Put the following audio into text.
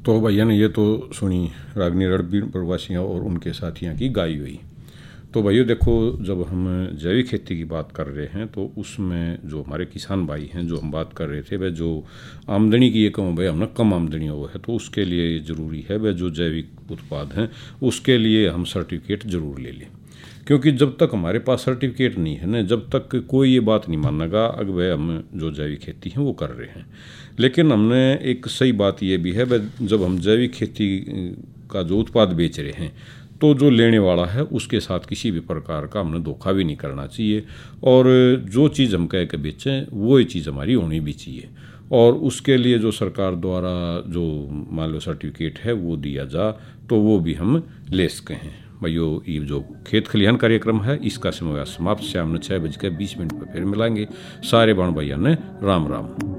तो भैया ने ये तो सुनी रागिनी रणबीर प्रवासियों और उनके साथियों की गाई हुई। तो भैया देखो, जब हम जैविक खेती की बात कर रहे हैं तो उसमें जो हमारे किसान भाई हैं, जो हम बात कर रहे थे, वह जो आमदनी की ये कम भाई हमने कम आमदनी हो है, तो उसके लिए ये ज़रूरी है वह जो जैविक उत्पाद हैं उसके लिए हम सर्टिफिकेट ज़रूर ले लें। क्योंकि जब तक हमारे पास सर्टिफिकेट नहीं है ना, जब तक कोई ये बात नहीं मानेगा अगर वह हम जो जैविक खेती है वो कर रहे हैं। लेकिन हमने एक सही बात ये भी है, वह जब हम जैविक खेती का जो उत्पाद बेच रहे हैं तो जो लेने वाला है उसके साथ किसी भी प्रकार का हमने धोखा भी नहीं करना चाहिए, और जो चीज़ हम कह के बेचें वो ही चीज़ हमारी होनी भी चाहिए। और उसके लिए जो सरकार द्वारा जो मान लो सर्टिफिकेट है वो दिया जा तो वो भी हम ले सकें हैं। भाइयों, ये जो खेत खलिहान कार्यक्रम है इसका समय समाप्त। शाम ने 6:20 पर फिर मिलाएंगे। सारे बाण भैया ने राम राम।